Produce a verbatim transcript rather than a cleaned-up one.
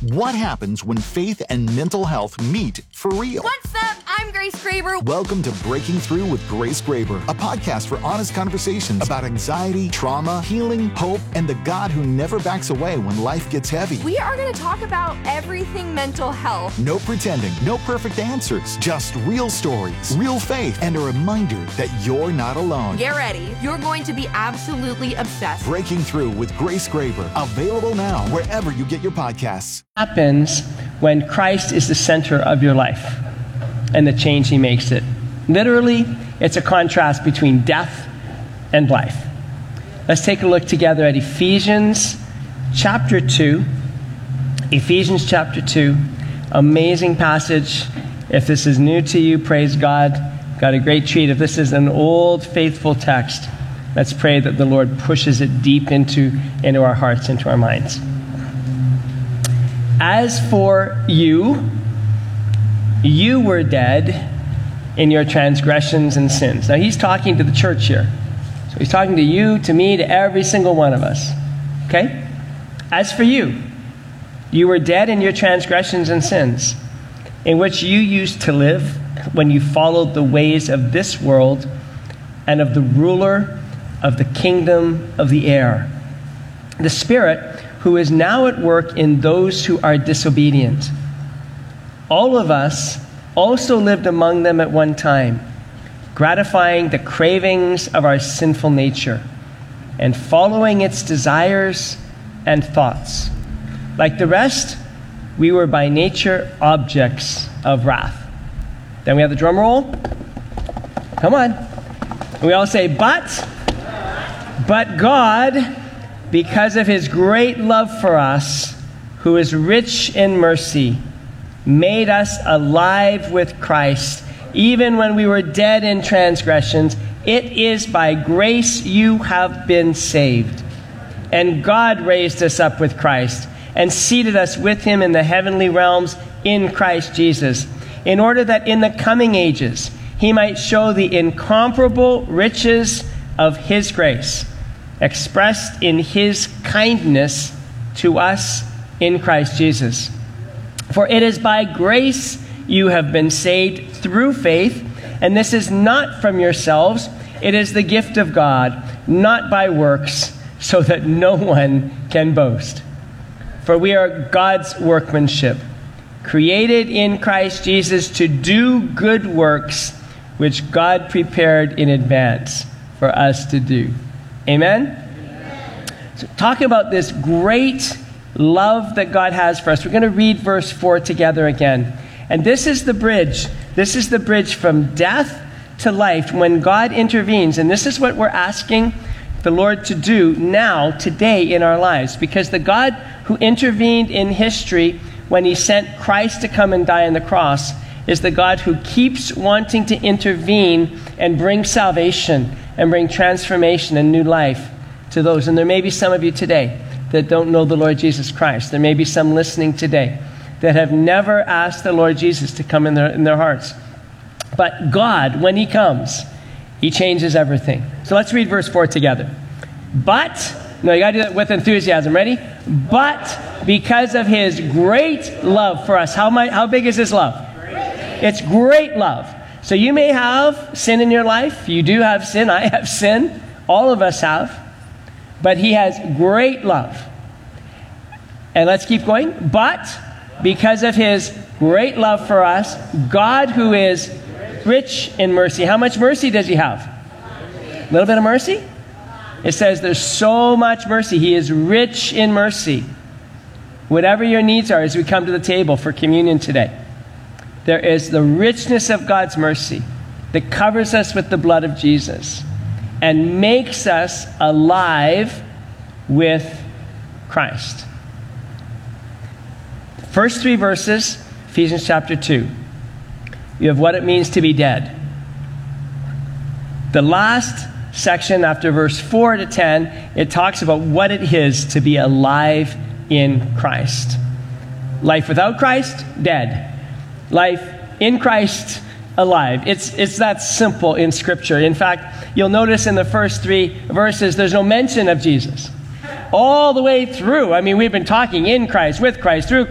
What happens when faith and mental health meet for real? What's up? I'm Grace Graber. Welcome to Breaking Through with Grace Graber, a podcast for honest conversations about anxiety, trauma, healing, hope, and the God who never backs away when life gets heavy. We are going to talk about everything mental health. No pretending, no perfect answers, just real stories, real faith, and a reminder that you're not alone. Get ready. You're going to be absolutely obsessed. Breaking Through with Grace Graber, available now wherever you get your podcasts. Happens when Christ is the center of your life and the change he makes it. Literally, it's a contrast between death and life. Let's take a look together at Ephesians chapter two. Ephesians chapter two, amazing passage. If this is new to you, praise God. Got a great treat. If this is an old, faithful text, let's pray that the Lord pushes it deep into, into our hearts, into our minds. As for you, you were dead in your transgressions and sins. Now, he's talking to the church here. So he's talking to you, to me, to every single one of us. Okay? As for you, you were dead in your transgressions and sins, in which you used to live when you followed the ways of this world and of the ruler of the kingdom of the air, the Spirit who is now at work in those who are disobedient. All of us also lived among them at one time, gratifying the cravings of our sinful nature and following its desires and thoughts. Like the rest, we were by nature objects of wrath. Then we have the drum roll. Come on. And we all say, but, but God, because of his great love for us, who is rich in mercy, made us alive with Christ, even when we were dead in transgressions. It is by grace you have been saved. And God raised us up with Christ and seated us with him in the heavenly realms in Christ Jesus, in order that in the coming ages he might show the incomparable riches of his grace, expressed in his kindness to us in Christ Jesus. For it is by grace you have been saved through faith, and this is not from yourselves. It is the gift of God, not by works, so that no one can boast. For we are God's workmanship, created in Christ Jesus to do good works, which God prepared in advance for us to do. Amen? Amen. So talking about this great love that God has for us, we're going to read verse four together again. And this is the bridge. This is the bridge from death to life when God intervenes. And this is what we're asking the Lord to do now, today in our lives. Because the God who intervened in history when he sent Christ to come and die on the cross is the God who keeps wanting to intervene and bring salvation and bring transformation and new life to those. And there may be some of you today that don't know the Lord Jesus Christ. There may be some listening today that have never asked the Lord Jesus to come in their, in their hearts. But God, when he comes, he changes everything. So let's read verse four together. But, no, you got to do that with enthusiasm. Ready? But because of his great love for us. How, my, how big is his love? Great. It's great love. So you may have sin in your life. You do have sin. I have sin. All of us have. But he has great love. And let's keep going. But because of his great love for us, God, who is rich in mercy. How much mercy does he have? A little bit of mercy? It says there's so much mercy. He is rich in mercy. Whatever your needs are as we come to the table for communion today, there is the richness of God's mercy that covers us with the blood of Jesus and makes us alive with Christ. First three verses, Ephesians chapter two. You have what it means to be dead. The last section after verse four to ten, it talks about what it is to be alive in Christ. Life without Christ, dead. Life in Christ, alive. It's, it's that simple in Scripture. In fact, you'll notice in the first three verses, there's no mention of Jesus. All the way through. I mean, we've been talking in Christ, with Christ, through